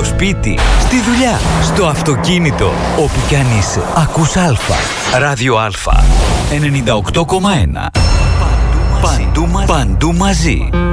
στο σπίτι, στη δουλειά, στο αυτοκίνητο, όπου κι αν είσαι. Ακούς Αλφα. Ράδιο Αλφα. 98,1. Παντού μαζί.